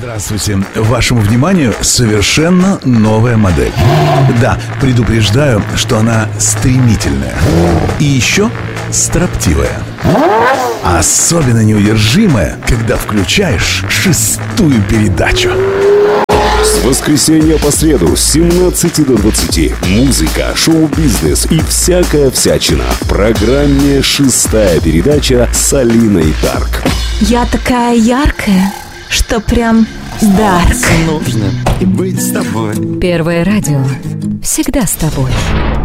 Здравствуйте. Вашему вниманию совершенно новая модель. Да, предупреждаю, что она стремительная. И еще строптивая. Особенно неудержимая, когда включаешь 6-ю передачу. С воскресенья по среду с 17 до 20. Музыка, шоу-бизнес и всякая всячина. В программе «6-я передача» с Алиной Дарк. Я такая яркая, что прям дарк. Нужно и быть с тобой. Первое радио всегда с тобой.